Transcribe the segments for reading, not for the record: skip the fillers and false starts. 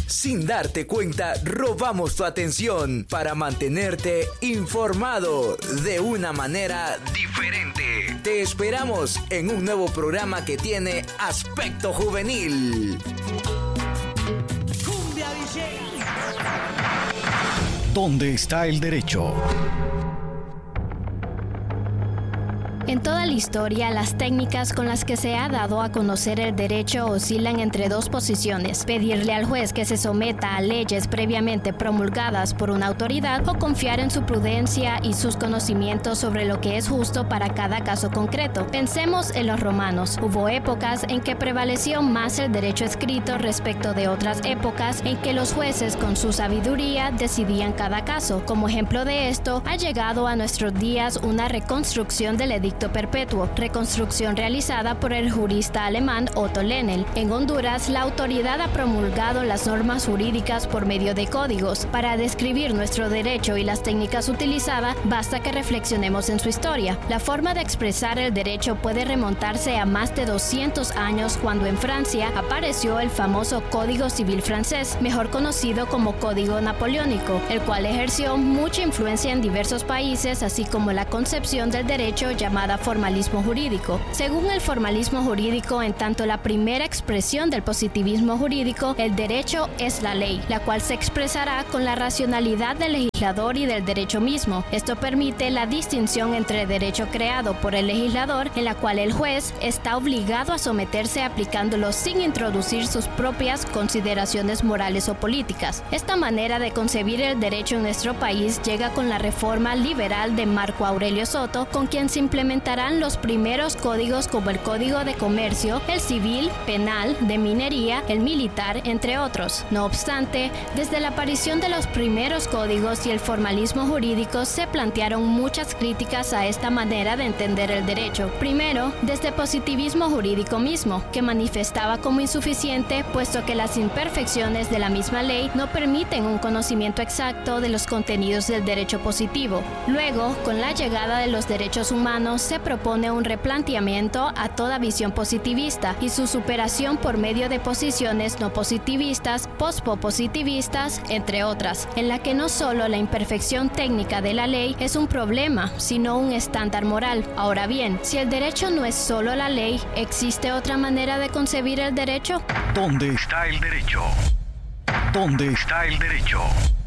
Sin darte cuenta, robamos tu atención para mantenerte informado de una manera diferente. Te esperamos en un nuevo programa que tiene aspecto juvenil. Cumbia Villegas. ¿Dónde está el derecho? En toda la historia, las técnicas con las que se ha dado a conocer el derecho oscilan entre dos posiciones: pedirle al juez que se someta a leyes previamente promulgadas por una autoridad o confiar en su prudencia y sus conocimientos sobre lo que es justo para cada caso concreto. Pensemos en los romanos. Hubo épocas en que prevaleció más el derecho escrito respecto de otras épocas en que los jueces con su sabiduría decidían cada caso. Como ejemplo de esto, ha llegado a nuestros días una reconstrucción del edicto perpetuo, reconstrucción realizada por el jurista alemán Otto Lenel. En Honduras, la autoridad ha promulgado las normas jurídicas por medio de códigos. Para describir nuestro derecho y las técnicas utilizadas, basta que reflexionemos en su historia. La forma de expresar el derecho puede remontarse a más de 200 años, cuando en Francia apareció el famoso Código Civil francés, mejor conocido como Código Napoleónico, el cual ejerció mucha influencia en diversos países, así como la concepción del derecho llamada formalismo jurídico. Según el formalismo jurídico, en tanto la primera expresión del positivismo jurídico, el derecho es la ley, la cual se expresará con la racionalidad del legislador y del derecho mismo. Esto permite la distinción entre derecho creado por el legislador, en la cual el juez está obligado a someterse aplicándolo sin introducir sus propias consideraciones morales o políticas. Esta manera de concebir el derecho en nuestro país llega con la reforma liberal de Marco Aurelio Soto, con quien se implementarán los primeros códigos como el Código de Comercio, el Civil, Penal, de Minería, el Militar, entre otros. No obstante, desde la aparición de los primeros códigos y el formalismo jurídico se plantearon muchas críticas a esta manera de entender el derecho. Primero, desde el positivismo jurídico mismo, que manifestaba como insuficiente, puesto que las imperfecciones de la misma ley no permiten un conocimiento exacto de los contenidos del derecho positivo. Luego, con la llegada de los derechos humanos, se propone un replanteamiento a toda visión positivista y su superación por medio de posiciones no positivistas, pospositivistas, entre otras, en la que no solo la imperfección técnica de la ley es un problema, sino un estándar moral. Ahora bien, si el derecho no es solo la ley, ¿existe otra manera de concebir el derecho? ¿Dónde está el derecho? ¿Dónde está el derecho?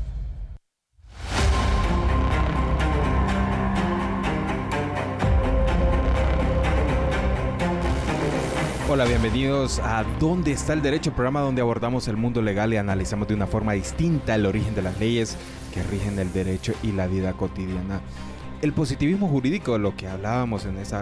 Hola, bienvenidos a ¿Dónde está el derecho? Programa donde abordamos el mundo legal y analizamos de una forma distinta el origen de las leyes que rigen el derecho y la vida cotidiana. El positivismo jurídico, lo que hablábamos en esa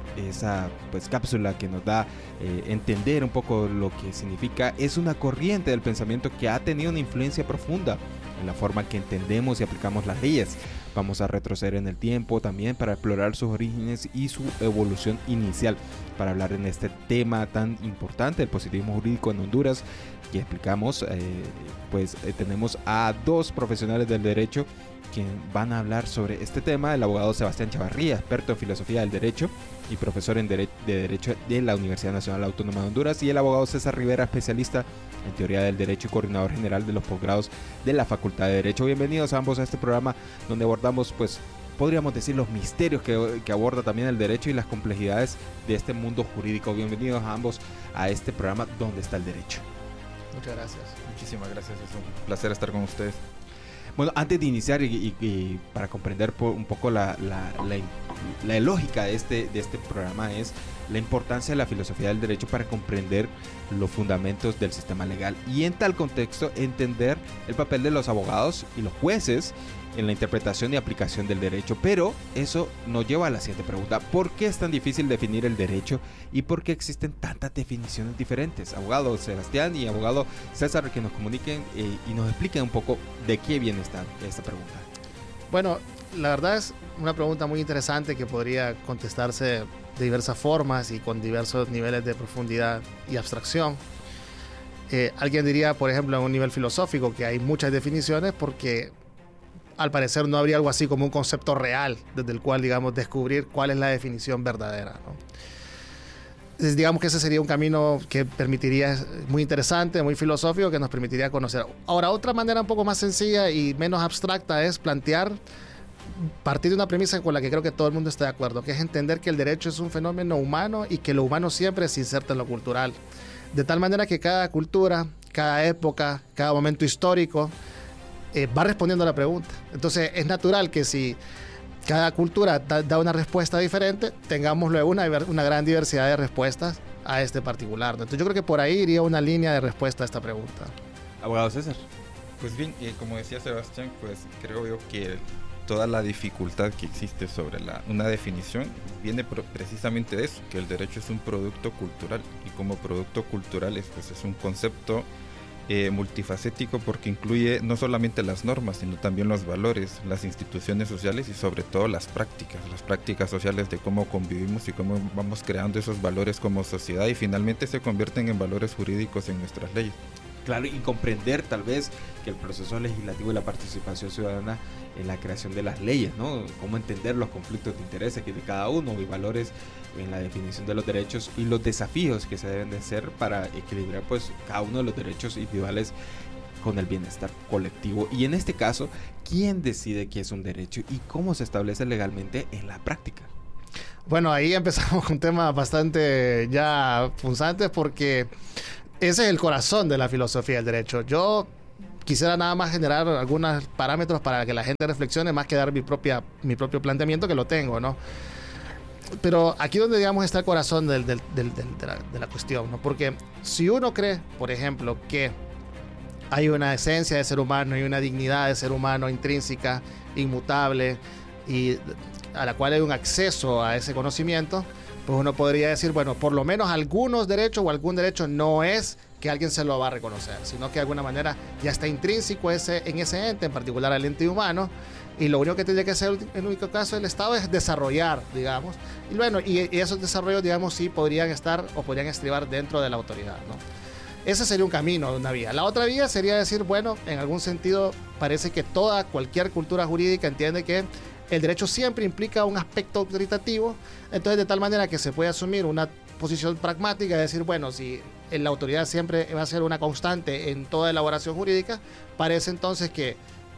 cápsula que nos da entender un poco lo que significa, es una corriente del pensamiento que ha tenido una influencia profunda en la forma que entendemos y aplicamos las leyes. Vamos a retroceder en el tiempo también para explorar sus orígenes y su evolución inicial. Para hablar en este tema tan importante, el positivismo jurídico en Honduras, que explicamos, tenemos a dos profesionales del derecho que van a hablar sobre este tema: el abogado Sebastián Chavarría, experto en filosofía del derecho y profesor de derecho de la Universidad Nacional Autónoma de Honduras, y el abogado César Rivera, especialista en teoría del derecho y coordinador general de los posgrados de la Facultad de Derecho. Bienvenidos a ambos a este programa donde abordamos, podríamos decir, los misterios que aborda también el derecho y las complejidades de este mundo jurídico. Bienvenidos a ambos a este programa ¿Dónde está el derecho? Muchas gracias. Muchísimas gracias. Es un placer estar con ustedes. Bueno, antes de iniciar y para comprender un poco la lógica de este programa, es la importancia de la filosofía del derecho para comprender los fundamentos del sistema legal y, en tal contexto, entender el papel de los abogados y los jueces en la interpretación y aplicación del derecho. Pero eso nos lleva a la siguiente pregunta: ¿por qué es tan difícil definir el derecho y por qué existen tantas definiciones diferentes? Abogado Sebastián y abogado César, que nos comuniquen y nos expliquen un poco de qué viene esta pregunta. Bueno, la verdad es una pregunta muy interesante que podría contestarse de diversas formas y con diversos niveles de profundidad y abstracción. Alguien diría, por ejemplo, en un nivel filosófico, que hay muchas definiciones porque al parecer no habría algo así como un concepto real desde el cual, digamos, descubrir cuál es la definición verdadera, ¿no? digamos que ese sería un camino que permitiría, muy interesante, muy filosófico, que nos permitiría conocer. Ahora, otra manera un poco más sencilla y menos abstracta es partir de una premisa con la que creo que todo el mundo está de acuerdo, que es entender que el derecho es un fenómeno humano y que lo humano siempre se inserta en lo cultural. De tal manera que cada cultura, cada época, cada momento histórico va respondiendo a la pregunta. Entonces es natural que si cada cultura da una respuesta diferente, tengamos luego una gran diversidad de respuestas a este particular, ¿no? Entonces yo creo que por ahí iría una línea de respuesta a esta pregunta. Abogado César. Pues bien, como decía Sebastián, pues creo yo que toda la dificultad que existe sobre una definición viene precisamente de eso, que el derecho es un producto cultural, y como producto cultural pues es un concepto multifacético, porque incluye no solamente las normas, sino también los valores, las instituciones sociales y sobre todo las prácticas sociales de cómo convivimos y cómo vamos creando esos valores como sociedad, y finalmente se convierten en valores jurídicos en nuestras leyes. Claro, y comprender tal vez que el proceso legislativo y la participación ciudadana en la creación de las leyes, ¿no? Cómo entender los conflictos de intereses que de cada uno y valores en la definición de los derechos y los desafíos que se deben de hacer para equilibrar pues cada uno de los derechos individuales con el bienestar colectivo. Y en este caso, ¿quién decide qué es un derecho y cómo se establece legalmente en la práctica? Bueno, ahí empezamos con temas bastante ya punzantes, porque ese es el corazón de la filosofía del derecho. Yo quisiera nada más generar algunos parámetros para que la gente reflexione, más que dar mi propio planteamiento, que lo tengo, ¿no? Pero aquí donde, digamos, está el corazón de la cuestión, ¿no? Porque si uno cree, por ejemplo, que hay una esencia de ser humano y una dignidad de ser humano intrínseca, inmutable, y a la cual hay un acceso a ese conocimiento, pues uno podría decir, bueno, por lo menos algunos derechos o algún derecho no es que alguien se lo va a reconocer, sino que de alguna manera ya está intrínseco en ese ente, en particular el ente humano, y lo único que tiene que hacer en el único caso del Estado es desarrollar, digamos, y bueno, y esos desarrollos, digamos, sí podrían estar o podrían estribar dentro de la autoridad, ¿no? Ese sería un camino, una vía. La otra vía sería decir, bueno, en algún sentido parece que cualquier cultura jurídica entiende que el derecho siempre implica un aspecto autoritativo, entonces de tal manera que se puede asumir una posición pragmática de decir, bueno, si la autoridad siempre va a ser una constante en toda elaboración jurídica, parece entonces que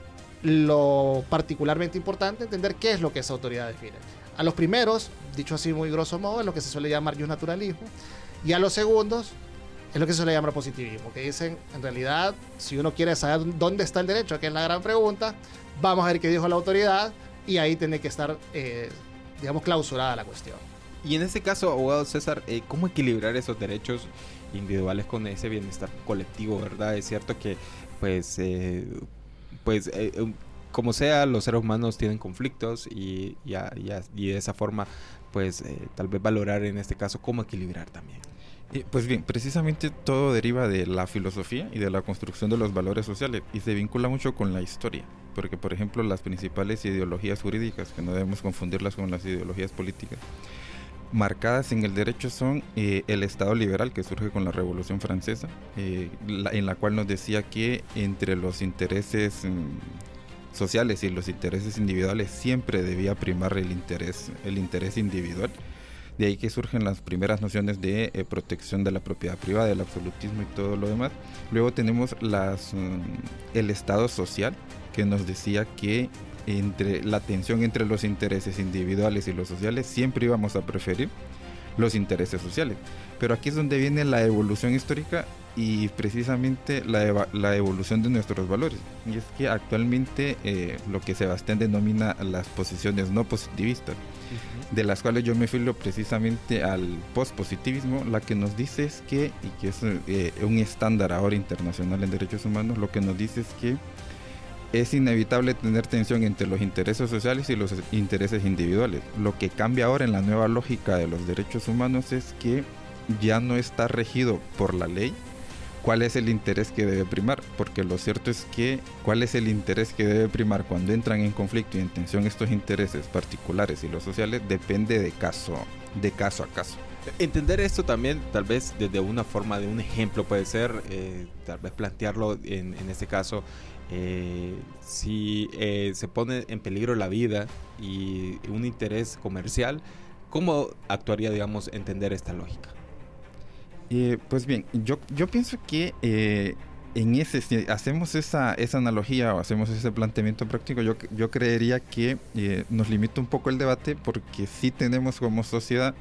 lo particularmente importante es entender qué es lo que esa autoridad define. A los primeros, dicho así muy grosso modo, es lo que se suele llamar justnaturalismo, y a los segundos es lo que se suele llamar positivismo, que dicen, en realidad, si uno quiere saber dónde está el derecho, que es la gran pregunta, vamos a ver qué dijo la autoridad, y ahí tiene que estar, digamos, clausurada la cuestión. Y en este caso, abogado César, ¿cómo equilibrar esos derechos individuales con ese bienestar colectivo, verdad? Es cierto que, como sea, los seres humanos tienen conflictos y de esa forma, tal vez valorar en este caso cómo equilibrar también. Pues bien, precisamente todo deriva de la filosofía y de la construcción de los valores sociales, y se vincula mucho con la historia, porque por ejemplo las principales ideologías jurídicas, que no debemos confundirlas con las ideologías políticas, marcadas en el derecho son el Estado liberal, que surge con la Revolución Francesa, en la cual nos decía que entre los intereses sociales y los intereses individuales siempre debía primar el interés individual. De ahí que surgen las primeras nociones de protección de la propiedad privada, del absolutismo y todo lo demás. Luego tenemos el Estado social, que nos decía que la tensión entre los intereses individuales y los sociales siempre íbamos a preferir los intereses sociales. Pero aquí es donde viene la evolución histórica y precisamente la evolución de nuestros valores. Y es que actualmente lo que Sebastián denomina las posiciones no positivistas, de las cuales yo me filo precisamente al pospositivismo, la que nos dice es que, y que es un estándar ahora internacional en derechos humanos, lo que nos dice es que es inevitable tener tensión entre los intereses sociales y los intereses individuales. Lo que cambia ahora en la nueva lógica de los derechos humanos es que ya no está regido por la ley cuál es el interés que debe primar, porque lo cierto es que cuál es el interés que debe primar cuando entran en conflicto y en tensión estos intereses particulares y los sociales depende de caso a caso. Entender esto también, tal vez desde una forma de un ejemplo puede ser, tal vez plantearlo en este caso, si se pone en peligro la vida y un interés comercial, ¿cómo actuaría, digamos, entender esta lógica? Pues bien, yo pienso que si hacemos esa analogía o hacemos ese planteamiento práctico, yo creería que nos limita un poco el debate, porque sí tenemos como sociedad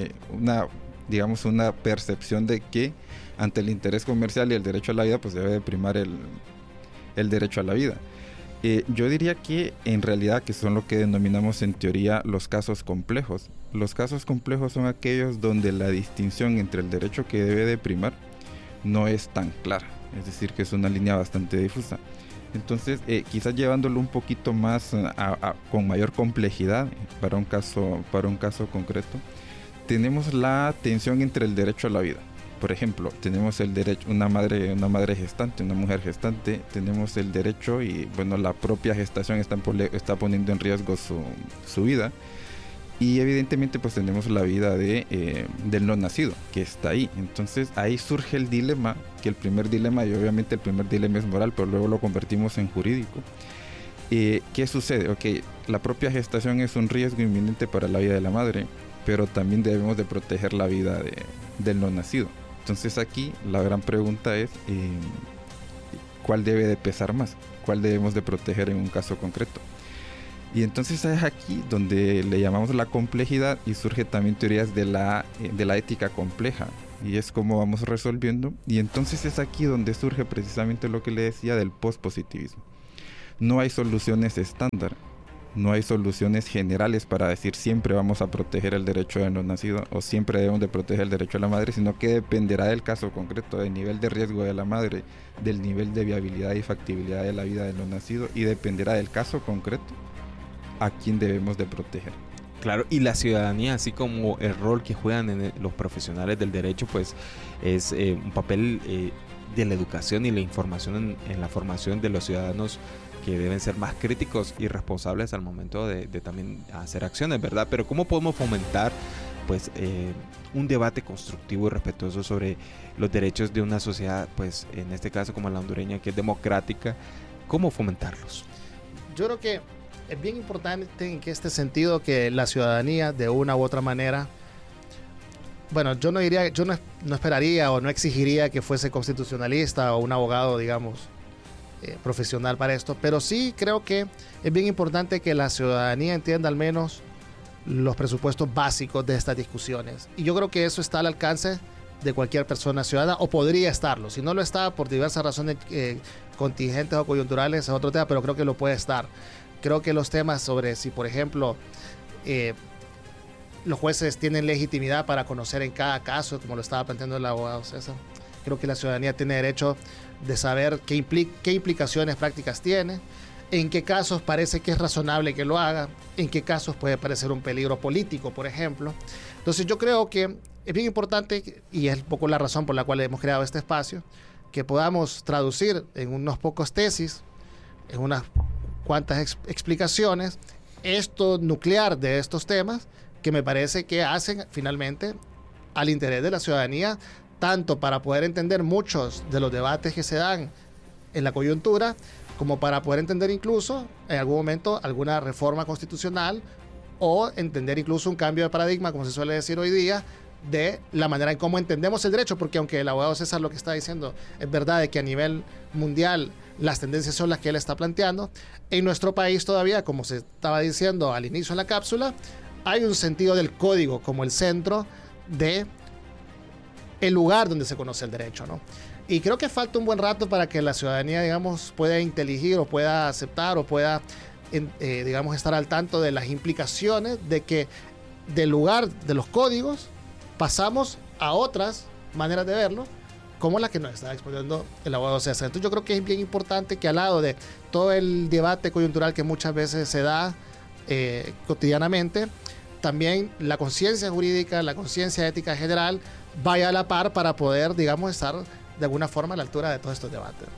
una percepción de que ante el interés comercial y el derecho a la vida, pues debe de primar el derecho a la vida. Yo diría que en realidad, que son lo que denominamos en teoría los casos complejos. Los casos complejos son aquellos donde la distinción entre el derecho que debe de primar no es tan clara, es decir, que es una línea bastante difusa. Entonces, quizás llevándolo un poquito más con mayor complejidad para un caso concreto, tenemos la tensión entre el derecho a la vida. Por ejemplo, tenemos el derecho, una madre gestante, una mujer gestante, tenemos el derecho, y bueno, la propia gestación está poniendo en riesgo su vida, y evidentemente pues tenemos la vida del no nacido, que está ahí. Entonces ahí surge el dilema, que el primer dilema, y obviamente el primer dilema es moral, pero luego lo convertimos en jurídico. ¿Qué sucede? Ok, la propia gestación es un riesgo inminente para la vida de la madre, pero también debemos de proteger la vida del no nacido. Entonces aquí la gran pregunta es ¿cuál debe de pesar más? ¿Cuál debemos de proteger en un caso concreto? Y entonces es aquí donde le llamamos la complejidad, y surge también teorías de la ética compleja, y es como vamos resolviendo. Y entonces es aquí donde surge precisamente lo que le decía del pospositivismo. No hay soluciones estándar, no hay soluciones generales para decir siempre vamos a proteger el derecho del no nacido o siempre debemos de proteger el derecho a la madre, sino que dependerá del caso concreto, del nivel de riesgo de la madre, del nivel de viabilidad y factibilidad de la vida del no nacido, y dependerá del caso concreto a quién debemos de proteger. Claro, y la ciudadanía, así como el rol que juegan los profesionales del derecho, pues es un papel de la educación y la información en la formación de los ciudadanos, que deben ser más críticos y responsables al momento de también hacer acciones, ¿verdad? Pero ¿cómo podemos fomentar pues un debate constructivo y respetuoso sobre los derechos de una sociedad, pues en este caso como la hondureña, que es democrática? ¿Cómo fomentarlos? Yo creo que es bien importante en este sentido que la ciudadanía, de una u otra manera, bueno, yo no esperaría o no exigiría que fuese constitucionalista o un abogado, digamos, profesional para esto, pero sí creo que es bien importante que la ciudadanía entienda al menos los presupuestos básicos de estas discusiones, y yo creo que eso está al alcance de cualquier persona ciudadana, o podría estarlo. Si no lo está por diversas razones contingentes o coyunturales es otro tema, pero creo que lo puede estar. Creo que los temas sobre si, por ejemplo, los jueces tienen legitimidad para conocer en cada caso, como lo estaba planteando el abogado César, creo que la ciudadanía tiene derecho de saber qué implicaciones prácticas tiene, en qué casos parece que es razonable que lo haga, en qué casos puede parecer un peligro político, por ejemplo. Entonces yo creo que es bien importante, y es un poco la razón por la cual hemos creado este espacio, que podamos traducir en unos pocos tesis, en unas cuantas explicaciones, esto nuclear de estos temas, que me parece que hacen finalmente al interés de la ciudadanía, tanto para poder entender muchos de los debates que se dan en la coyuntura, como para poder entender incluso en algún momento alguna reforma constitucional, o entender incluso un cambio de paradigma, como se suele decir hoy día, de la manera en cómo entendemos el derecho, porque aunque el abogado César lo que está diciendo es verdad, de que a nivel mundial las tendencias son las que él está planteando, en nuestro país todavía, como se estaba diciendo al inicio de la cápsula, hay un sentido del código como el centro de el lugar donde se conoce el derecho, ¿no? Y creo que falta un buen rato para que la ciudadanía, digamos, pueda inteligir o pueda aceptar o pueda, digamos, estar al tanto de las implicaciones de que del lugar de los códigos pasamos a otras maneras de verlo, como la que nos está exponiendo el abogado César. Entonces yo creo que es bien importante que al lado de todo el debate coyuntural que muchas veces se da cotidianamente, también la conciencia jurídica, la conciencia ética general vaya a la par para poder, digamos, estar de alguna forma a la altura de todos estos debates.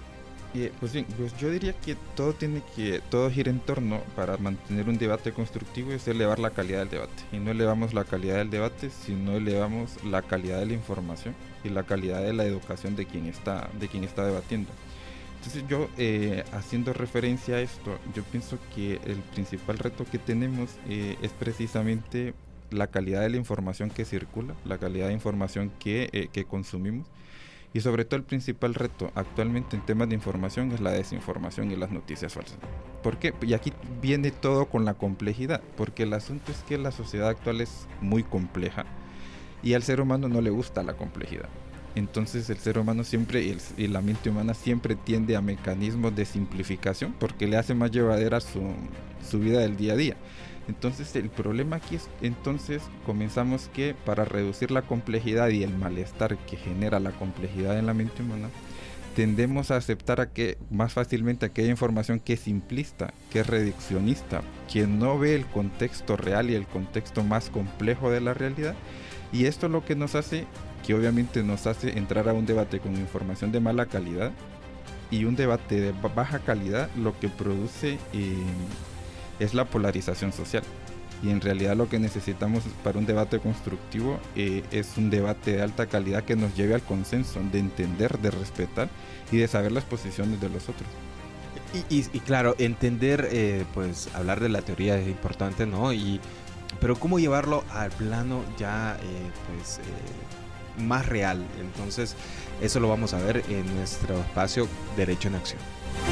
Pues bien, pues yo diría que todo gira en torno, para mantener un debate constructivo, es elevar la calidad del debate. Y no elevamos la calidad del debate, sino elevamos la calidad de la información y la calidad de la educación de quien está debatiendo. Entonces yo, haciendo referencia a esto, yo pienso que el principal reto que tenemos es precisamente la calidad de la información que circula, la calidad de información que consumimos. Y sobre todo el principal reto actualmente en temas de información es la desinformación y las noticias falsas. ¿Por qué? Y aquí viene todo con la complejidad, porque el asunto es que la sociedad actual es muy compleja y al ser humano no le gusta la complejidad. Entonces el ser humano siempre y la mente humana siempre tiende a mecanismos de simplificación porque le hace más llevadera su vida del día a día. Entonces el problema aquí es, entonces comenzamos que para reducir la complejidad y el malestar que genera la complejidad en la mente humana, tendemos a aceptar más fácilmente aquella información que es simplista, que es reduccionista, que no ve el contexto real y el contexto más complejo de la realidad. Y esto es lo que nos hace, que obviamente nos hace entrar a un debate con información de mala calidad, y un debate de baja calidad lo que produce es la polarización social. Y en realidad lo que necesitamos para un debate constructivo es un debate de alta calidad que nos lleve al consenso, de entender, de respetar y de saber las posiciones de los otros. Y claro, entender, pues hablar de la teoría es importante, ¿no? Pero cómo llevarlo al plano ya más real. Entonces eso lo vamos a ver en nuestro espacio Derecho en Acción.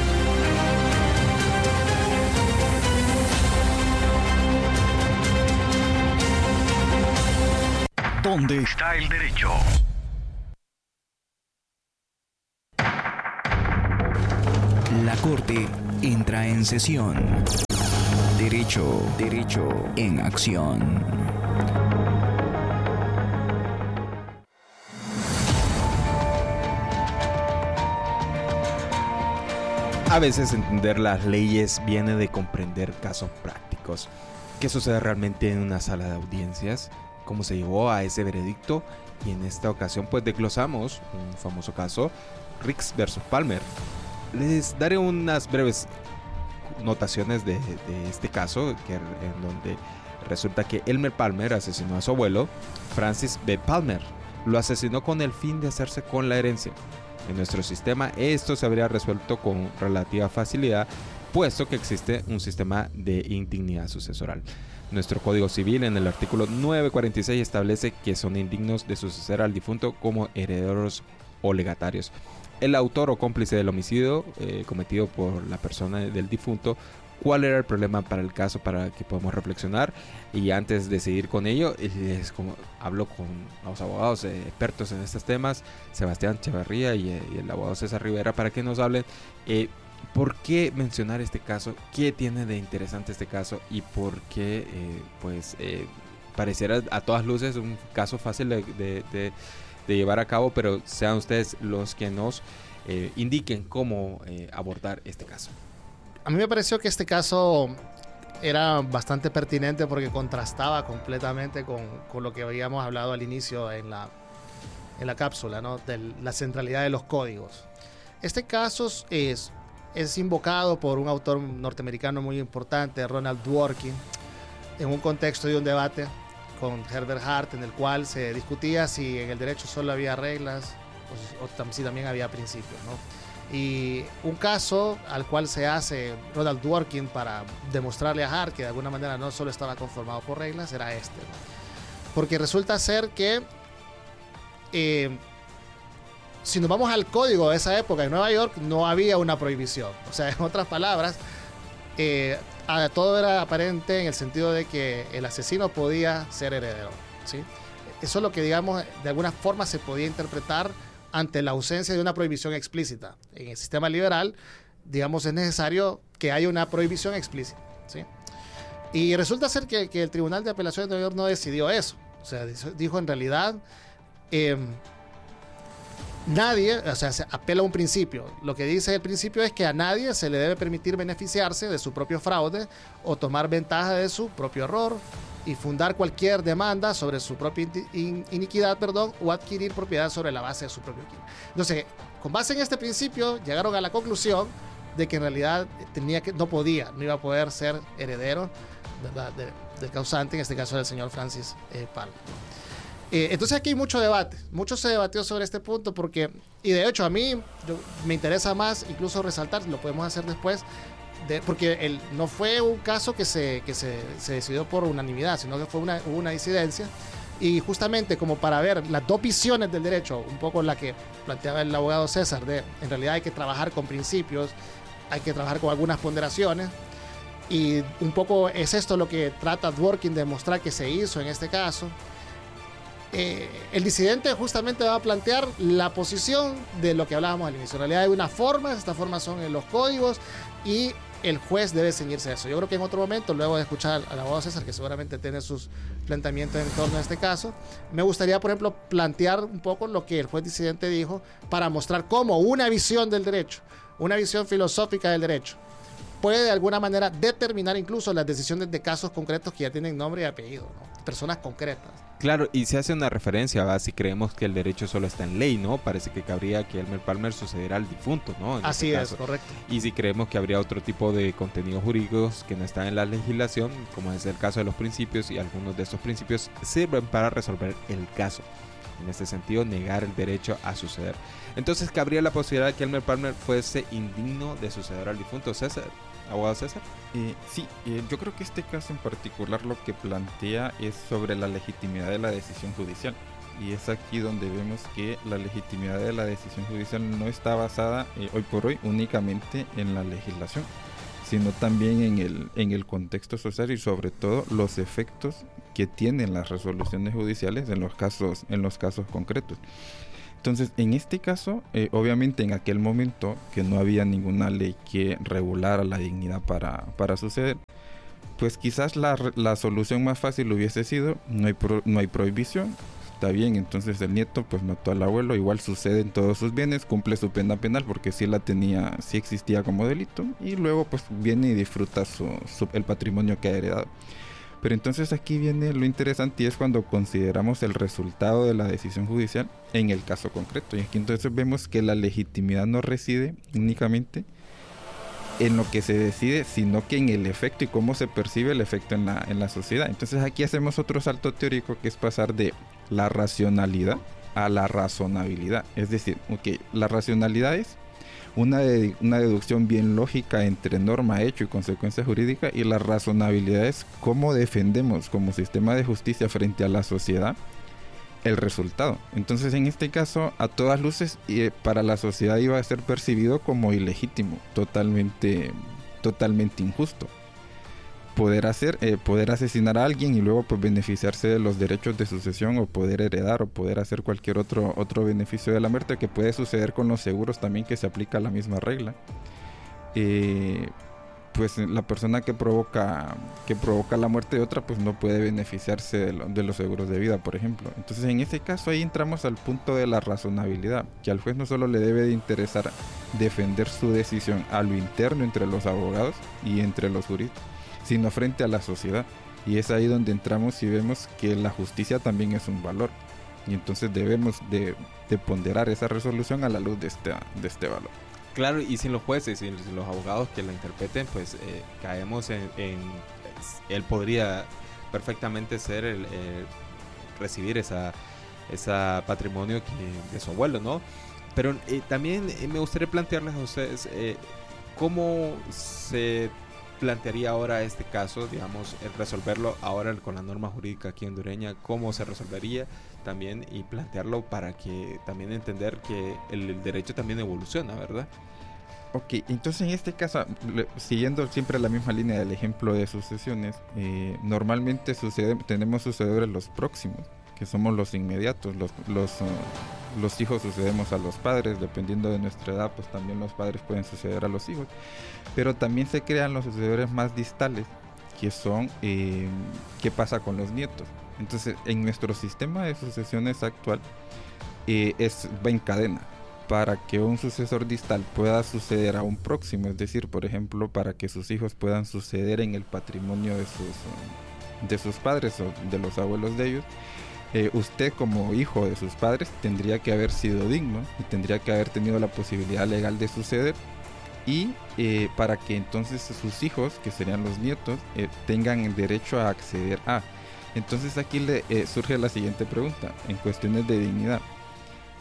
¿Dónde está el derecho? La Corte entra en sesión. Derecho en acción. A veces entender las leyes viene de comprender casos prácticos. ¿Qué sucede realmente en una sala de audiencias? ¿Cómo se llegó a ese veredicto? Y en esta ocasión pues desglosamos un famoso caso, Ricks versus Palmer. Les daré unas breves notaciones de este caso, en donde resulta que Elmer Palmer asesinó a su abuelo, Francis B. Palmer. Lo asesinó con el fin de hacerse con la herencia. En nuestro sistema esto se habría resuelto con relativa facilidad, puesto que existe un sistema de indignidad sucesoral. Nuestro Código Civil en el artículo 946 establece que son indignos de suceder al difunto como herederos o legatarios. El autor o cómplice del homicidio cometido por la persona del difunto. ¿Cuál era el problema para el caso para que podamos reflexionar? Y antes de seguir con ello, hablo con los abogados expertos en estos temas, Sebastián Chavarría y el abogado César Rivera, para que nos hablen por qué mencionar este caso, qué tiene de interesante este caso y por qué pareciera a todas luces un caso fácil de llevar a cabo, pero sean ustedes los que nos indiquen cómo abordar este caso. A mí me pareció que este caso era bastante pertinente porque contrastaba completamente con lo que habíamos hablado al inicio en la cápsula, ¿no? De la centralidad de los códigos. Este caso es invocado por un autor norteamericano muy importante, Ronald Dworkin, en un contexto de un debate con Herbert Hart, en el cual se discutía si en el derecho solo había reglas o si también había principios, ¿no? Y un caso al cual se hace Ronald Dworkin para demostrarle a Hart que de alguna manera no solo estaba conformado por reglas, era este, ¿no? Porque resulta ser que si nos vamos al código de esa época en Nueva York, no había una prohibición. O sea, en otras palabras, todo era aparente en el sentido de que el asesino podía ser heredero, ¿sí? Eso es lo que, digamos, de alguna forma se podía interpretar ante la ausencia de una prohibición explícita. En el sistema liberal, digamos, es necesario que haya una prohibición explícita, ¿sí? Y resulta ser que el Tribunal de Apelaciones de Nueva York no decidió eso. O sea, dijo en realidad, nadie, o sea, se apela a un principio. Lo que dice el principio es que a nadie se le debe permitir beneficiarse de su propio fraude o tomar ventaja de su propio error y fundar cualquier demanda sobre su propia iniquidad, o adquirir propiedad sobre la base de su propio crimen. Entonces, con base en este principio, llegaron a la conclusión de que en realidad no iba a poder ser heredero, ¿verdad?, del causante, en este caso del señor Francis Palmer. Entonces aquí hay mucho se debatió sobre este punto y de hecho a mí me interesa más incluso resaltar, lo podemos hacer después, porque no fue un caso que se decidió por unanimidad, sino que hubo una disidencia. Y justamente como para ver las dos visiones del derecho, un poco la que planteaba el abogado César, en realidad hay que trabajar con principios, hay que trabajar con algunas ponderaciones, y un poco es esto lo que trata Dworkin de mostrar que se hizo en este caso. El disidente justamente va a plantear la posición de lo que hablábamos al inicio. En realidad hay unas formas, estas formas son en los códigos, y el juez debe ceñirse a eso. Yo creo que en otro momento, luego de escuchar al abogado César, que seguramente tiene sus planteamientos en torno a este caso, me gustaría, por ejemplo, plantear un poco lo que el juez disidente dijo para mostrar cómo una visión del derecho, una visión filosófica del derecho, puede de alguna manera determinar incluso las decisiones de casos concretos que ya tienen nombre y apellido, ¿no? Personas concretas. Claro, y se hace una referencia, ¿va? Si creemos que el derecho solo está en ley, ¿no? Parece que cabría que Elmer Palmer sucediera al difunto, ¿no? Así es, correcto. Y si creemos que habría otro tipo de contenidos jurídicos que no están en la legislación, como es el caso de los principios, y algunos de estos principios sirven para resolver el caso. En este sentido, negar el derecho a suceder. Entonces, cabría la posibilidad de que Elmer Palmer fuese indigno de suceder al difunto. César, abogado César. Sí, yo creo que este caso en particular lo que plantea es sobre la legitimidad de la decisión judicial. Y es aquí donde vemos que la legitimidad de la decisión judicial no está basada hoy por hoy únicamente en la legislación, sino también en el contexto social y sobre todo los efectos que tienen las resoluciones judiciales en los casos concretos. Entonces, en este caso, obviamente en aquel momento que no había ninguna ley que regulara la dignidad para suceder, pues quizás la solución más fácil hubiese sido, no hay prohibición, está bien, entonces el nieto pues mató al abuelo, igual suceden todos sus bienes, cumple su pena penal porque sí existía como delito, y luego pues viene y disfruta el patrimonio que ha heredado. Pero entonces aquí viene lo interesante, y es cuando consideramos el resultado de la decisión judicial en el caso concreto. Y aquí entonces vemos que la legitimidad no reside únicamente en lo que se decide, sino que en el efecto y cómo se percibe el efecto en la sociedad. Entonces aquí hacemos otro salto teórico, que es pasar de la racionalidad a la razonabilidad. Es decir, la racionalidad es una deducción bien lógica entre norma, hecho y consecuencia jurídica, y la razonabilidad es cómo defendemos como sistema de justicia frente a la sociedad el resultado. Entonces, en este caso, a todas luces, para la sociedad iba a ser percibido como ilegítimo, totalmente injusto. Poder asesinar a alguien y luego pues beneficiarse de los derechos de sucesión, o poder heredar, o poder hacer cualquier otro beneficio de la muerte, que puede suceder con los seguros también, que se aplica la misma regla. Pues la persona que provoca la muerte de otra pues no puede beneficiarse de los seguros de vida, por ejemplo. Entonces, en ese caso ahí entramos al punto de la razonabilidad, que al juez no solo le debe de interesar defender su decisión a lo interno entre los abogados y entre los juristas, sino frente a la sociedad. Y es ahí donde entramos y vemos que la justicia también es un valor, y entonces debemos de ponderar esa resolución a la luz de este valor. Claro, y sin los jueces y sin los abogados que la interpreten, pues caemos en él podría perfectamente ser recibir esa patrimonio de su abuelo, ¿no? Pero también me gustaría plantearles a ustedes cómo se plantearía ahora este caso, digamos, resolverlo ahora con la norma jurídica aquí hondureña, cómo se resolvería también, y plantearlo para que también entender que el derecho también evoluciona, ¿verdad? Ok, entonces en este caso, siguiendo siempre la misma línea del ejemplo de sucesiones, normalmente tenemos sucedores los próximos, que somos los inmediatos, los hijos sucedemos a los padres, dependiendo de nuestra edad, pues también los padres pueden suceder a los hijos, pero también se crean los sucedores más distales, que son, ¿qué pasa con los nietos? Entonces, en nuestro sistema de sucesiones actual, va en cadena. Para que un sucesor distal pueda suceder a un próximo, es decir, por ejemplo, para que sus hijos puedan suceder en el patrimonio de sus padres o de los abuelos de ellos, usted como hijo de sus padres tendría que haber sido digno y tendría que haber tenido la posibilidad legal de suceder, y para que entonces sus hijos, que serían los nietos, tengan el derecho a acceder a. Entonces aquí surge la siguiente pregunta en cuestiones de dignidad.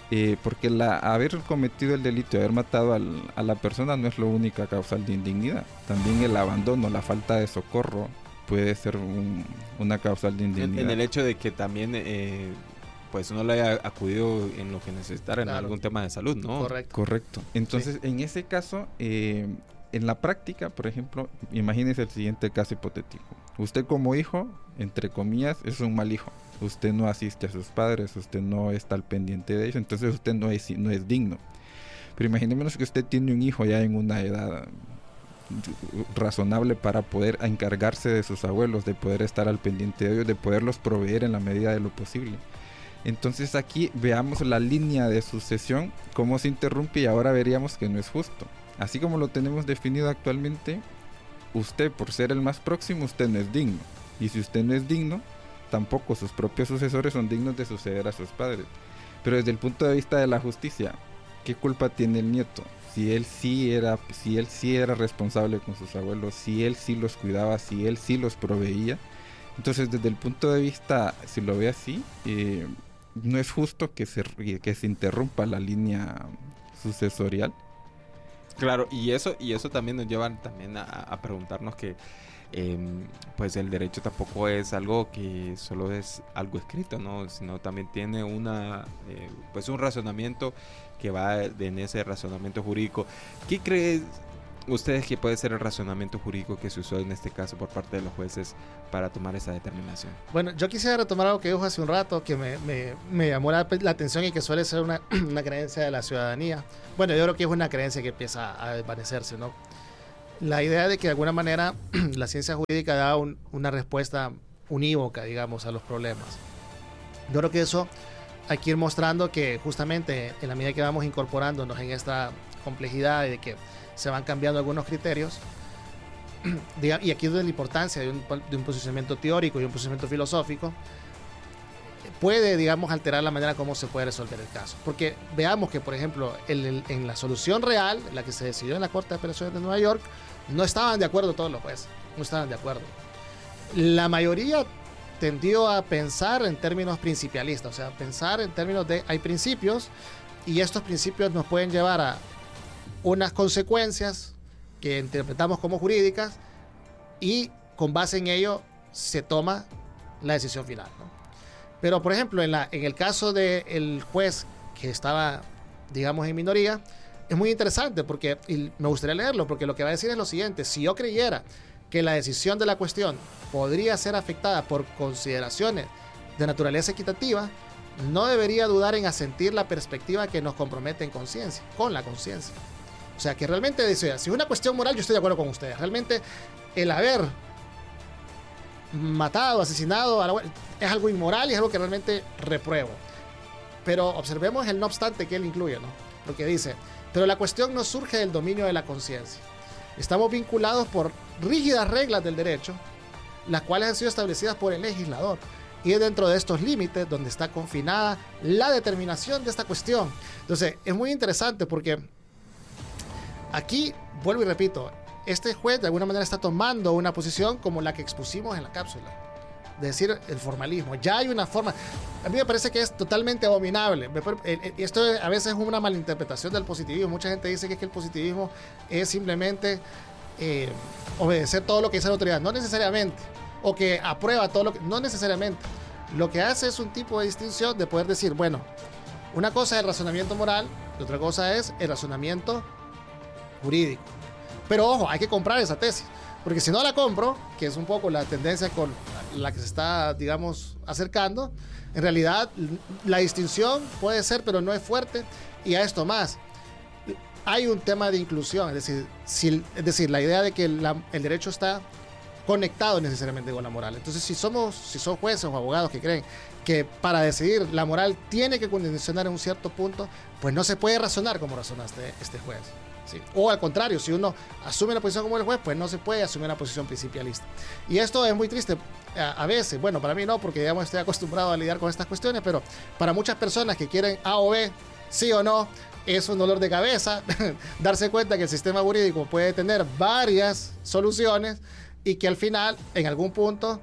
porque haber cometido el delito, haber matado a la persona no es la única causal de indignidad. También el abandono, la falta de socorro puede ser una causal de indignidad. En el hecho de que también pues no le haya acudido en lo que necesitara, Claro. en algún tema de salud, ¿no? Correcto. Entonces, en ese caso, en la práctica, por ejemplo, imagínese el siguiente caso hipotético. Usted como hijo, entre comillas, es un mal hijo. Usted no asiste a sus padres, usted no está al pendiente de ellos, entonces usted no es digno. Pero imaginémonos que usted tiene un hijo ya en una edad razonable para poder encargarse de sus abuelos, de poder estar al pendiente de ellos, de poderlos proveer en la medida de lo posible. Entonces aquí veamos la línea de sucesión, cómo se interrumpe, y ahora veríamos que no es justo. Así como lo tenemos definido actualmente, usted, por ser el más próximo, usted no es digno. Y si usted no es digno, tampoco sus propios sucesores son dignos de suceder a sus padres. Pero desde el punto de vista de la justicia, ¿qué culpa tiene el nieto? Si él sí era responsable con sus abuelos, si él sí los cuidaba, si él sí los proveía. Entonces, desde el punto de vista, si lo ve así, no es justo que se interrumpa la línea sucesorial. Claro, y eso también nos lleva también a preguntarnos que pues el derecho tampoco es algo que solo es algo escrito, ¿no? Sino también tiene pues un razonamiento que va en ese razonamiento jurídico. ¿Qué creen ustedes que puede ser el razonamiento jurídico que se usó en este caso por parte de los jueces para tomar esa determinación? Bueno, yo quisiera retomar algo que dijo hace un rato que me llamó la atención y que suele ser una creencia de la ciudadanía. Bueno, yo creo que es una creencia que empieza a desvanecerse, ¿no? La idea de que de alguna manera la ciencia jurídica da una respuesta unívoca, digamos, a los problemas. Yo creo que eso hay que ir mostrando que justamente en la medida que vamos incorporándonos en esta complejidad y de que se van cambiando algunos criterios, y aquí es donde la importancia de un posicionamiento teórico y un posicionamiento filosófico puede, digamos, alterar la manera como se puede resolver el caso. Porque veamos que, por ejemplo, en la solución real, la que se decidió en la Corte de Apelaciones de Nueva York, no estaban de acuerdo todos los jueces, no estaban de acuerdo. La mayoría tendió a pensar en términos principialistas, o sea, pensar en términos de hay principios y estos principios nos pueden llevar a unas consecuencias que interpretamos como jurídicas y con base en ello se toma la decisión final, ¿no? Pero, por ejemplo, en el caso del juez que estaba, digamos, en minoría, es muy interesante porque, y me gustaría leerlo, porque lo que va a decir es lo siguiente: si yo creyera que la decisión de la cuestión podría ser afectada por consideraciones de naturaleza equitativa, no debería dudar en asentir la perspectiva que nos compromete en conciencia, con la conciencia. O sea, que realmente dice, si es una cuestión moral, yo estoy de acuerdo con ustedes. Realmente el haber matado, asesinado, es algo inmoral y es algo que realmente repruebo. Pero observemos el no obstante que él incluye, ¿no? Lo que dice, pero la cuestión no surge del dominio de la conciencia. Estamos vinculados por rígidas reglas del derecho, las cuales han sido establecidas por el legislador. Y es dentro de estos límites donde está confinada la determinación de esta cuestión. Entonces, es muy interesante porque aquí, vuelvo y repito, este juez de alguna manera está tomando una posición como la que expusimos en la cápsula. De decir, el formalismo. Ya hay una forma. A mí me parece que es totalmente abominable. Esto a veces es una malinterpretación del positivismo. Mucha gente dice que el positivismo es simplemente obedecer todo lo que dice la autoridad. No necesariamente. O que aprueba todo lo que... No necesariamente. Lo que hace es un tipo de distinción de poder decir, bueno, una cosa es el razonamiento moral y otra cosa es el razonamiento jurídico. Pero ojo, hay que comprar esa tesis. Porque si no la compro, que es un poco la tendencia con la que se está, digamos, acercando, en realidad la distinción puede ser, pero no es fuerte. Y a esto más, hay un tema de inclusión, es decir, la idea de que el derecho está conectado necesariamente con la moral. Entonces, si son jueces o abogados que creen que para decidir la moral tiene que condicionar en un cierto punto, pues no se puede razonar como razonaste este juez. ¿Sí? O al contrario, si uno asume la posición como el juez, pues no se puede asumir una posición principialista. Y esto es muy triste a veces. Bueno, para mí no, porque digamos estoy acostumbrado a lidiar con estas cuestiones, pero para muchas personas que quieren A o B, sí o no, es un dolor de cabeza darse cuenta que el sistema jurídico puede tener varias soluciones y que al final, en algún punto,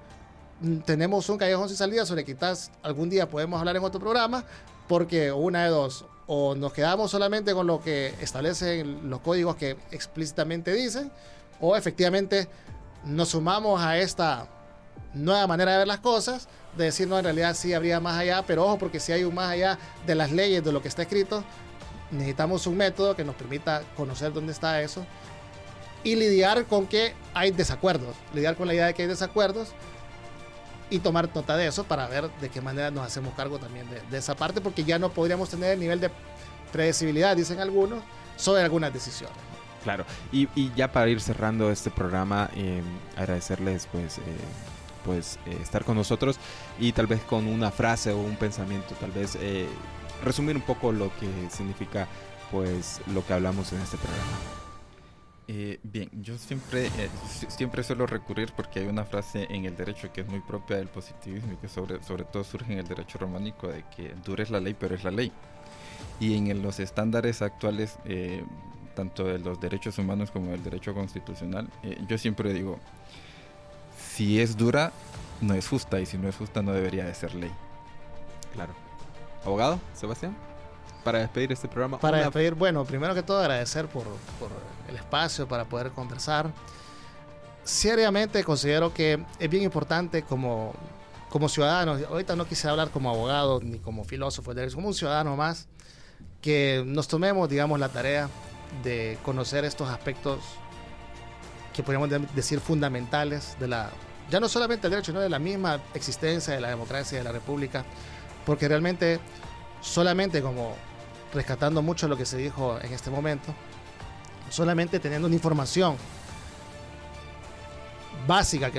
tenemos un callejón sin salida sobre que quizás algún día podemos hablar en otro programa, porque una de dos, o nos quedamos solamente con lo que establecen los códigos que explícitamente dicen, o efectivamente nos sumamos a esta nueva manera de ver las cosas, de decir, no, en realidad sí habría más allá, pero ojo, porque si hay un más allá de las leyes, de lo que está escrito, necesitamos un método que nos permita conocer dónde está eso y lidiar con que hay desacuerdos, lidiar con la idea de que hay desacuerdos y tomar nota de eso para ver de qué manera nos hacemos cargo también de esa parte, porque ya no podríamos tener el nivel de predecibilidad, dicen algunos, sobre algunas decisiones. Claro, y ya para ir cerrando este programa, agradecerles pues estar con nosotros y tal vez con una frase o un pensamiento, tal vez resumir un poco lo que significa pues lo que hablamos en este programa. Bien, yo siempre suelo recurrir, porque hay una frase en el derecho que es muy propia del positivismo y que sobre todo surge en el derecho románico, de que dura es la ley, pero es la ley. Y en los estándares actuales, tanto de los derechos humanos como del derecho constitucional, yo siempre digo, si es dura, no es justa, y si no es justa, no debería de ser ley. Claro. Abogado, Sebastián, para despedir este programa. Para despedir, bueno, primero que todo agradecer por el espacio para poder conversar. Seriamente considero que es bien importante como ciudadanos, ahorita no quise hablar como abogado ni como filósofo del derecho, como un ciudadano más, que nos tomemos, digamos, la tarea de conocer estos aspectos que podríamos decir fundamentales de ya no solamente del derecho, sino de la misma existencia de la democracia y de la república, porque realmente solamente, como rescatando mucho lo que se dijo en este momento, solamente teniendo una información básica que